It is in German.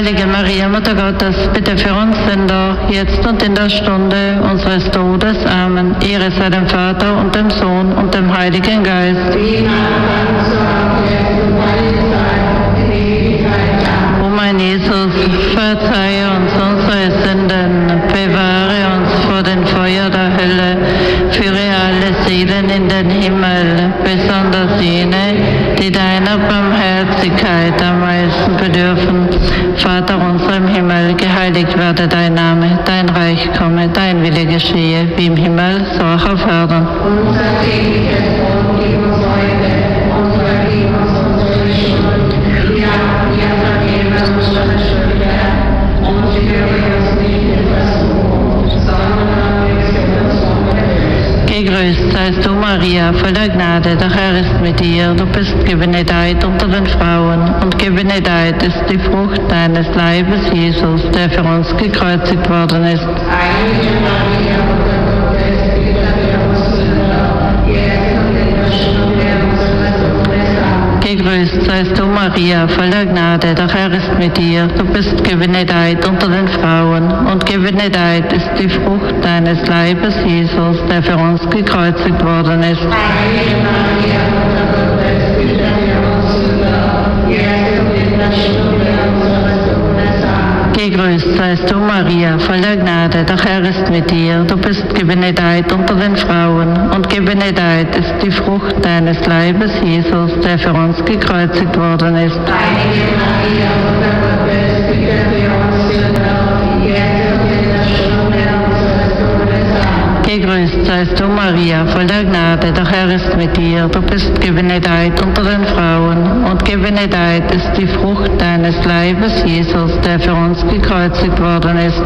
Heilige Maria, Mutter Gottes, bitte für uns Sünder, jetzt und in der Stunde unseres Todes. Amen. Ehre sei dem Vater und dem Sohn und dem Heiligen Geist. O mein Jesus, verzeihe uns unsere Sünden, bewahre uns vor dem Feuer der Hölle, führe alle Seelen in den Himmel, besonders jene, die deiner Barmherzigkeit am meisten bedürfen. Vater unser im Himmel, geheiligt werde dein Name, dein Reich komme, dein Wille geschehe, wie im Himmel, so auch auf Erden. Unser tägliches Brot gib uns heute und vergib uns unsere Schuld, wie wir vergeben unsere Schuldiger, und führe uns nicht in Versuchung, sondern erlöse uns vom Bösen. Gegrüßt seist du, Maria, voller Gnade, der Herr ist mit dir. Du bist gebenedeit unter den Frauen, und gebenedeit ist die Frucht deines Leibes, Jesus, der für uns gekreuzigt worden ist. Heilige Maria, Mutter Gottes, bitte für uns Sünder, jetzt und in der Stunde unseres Todes. Amen. Gegrüßt seist du, Maria, voller Gnade, der Herr ist mit dir. Du bist gebenedeit unter den Frauen, und gebenedeit ist die Frucht deines Leibes, Jesus, der für uns gekreuzigt worden ist. Heilige Maria, Mutter Gottes, bitte für uns Sünder, jetzt und in der Stunde unseres Todes. Amen. Gegrüßt seist du, Maria, voller Gnade, der Herr ist mit dir. Du bist gebenedeit unter den Frauen, und gebenedeit ist die Frucht deines Leibes, Jesus, der für uns gekreuzigt worden ist. Heilige Maria, Mutter Gottes, bitte für uns Sünder, jetzt und in der Stunde unseres Todes. Amen. Gegrüßt seist du, Maria, voller Gnade, der Herr ist mit dir. Du bist gebenedeit unter den Frauen, und gebenedeit ist die Frucht deines Leibes, Jesus, der für uns gekreuzigt worden ist.